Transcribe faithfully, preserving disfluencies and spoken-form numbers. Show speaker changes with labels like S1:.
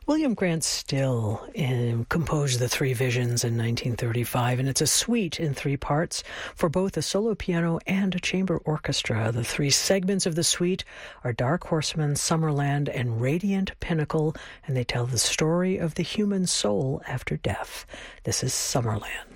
S1: William Grant Still um, composed the Three Visions in nineteen thirty-five, and it's a suite in three parts for both a solo piano and a chamber orchestra. The three segments of the suite are Dark Horseman, Summerland, and Radiant Pinnacle, and they tell the story of the human soul after death. This is Summerland.